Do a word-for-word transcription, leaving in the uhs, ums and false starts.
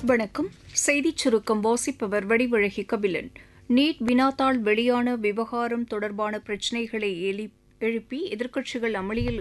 வணக்கம். செய்திச் சுருக்கம் வாசிப்பவர் வடிவழகி கபிலன். நீட் வினாத்தாள் வெளியான விவகாரம் தொடர்பான பிரச்சினைகளை எழுப்பி எதிர்க்கட்சிகள் அமளியில்